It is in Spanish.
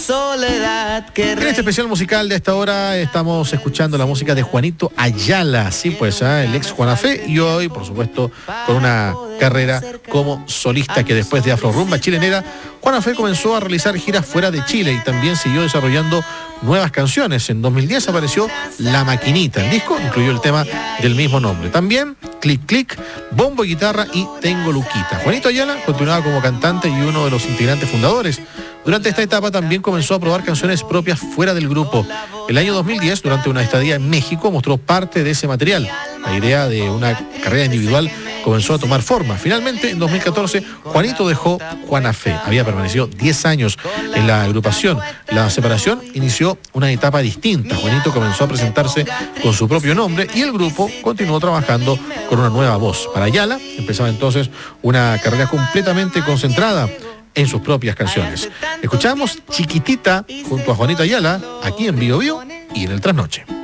soledad que... En este especial musical de esta hora estamos escuchando la música de Juanito Ayala, sí pues, el ex Juana Fe, y hoy, por supuesto, con una carrera como solista que después de Afrorrumba Chilenera, Juana Fe comenzó a realizar giras fuera de Chile y también siguió desarrollando nuevas canciones. En 2010 apareció La Maquinita. El disco incluyó el tema del mismo nombre. También Clic Clic, Bombo y Guitarra y Tengo Luquita. Juanito Ayala continuaba como cantante y uno de los integrantes fundadores. Durante esta etapa también comenzó a probar canciones propias fuera del grupo. El año 2010, durante una estadía en México, mostró parte de ese material. La idea de una carrera individual comenzó a tomar forma. Finalmente, en 2014, Juanito dejó Juana Fe. Había permanecido 10 años en la agrupación. La separación inició una etapa distinta. Juanito comenzó a presentarse con su propio nombre y el grupo continuó trabajando con una nueva voz. Para Ayala, empezaba entonces una carrera completamente concentrada en sus propias canciones. Escuchamos Chiquitita junto a Juanito Ayala, aquí en Bio Bio y en el Trasnoche.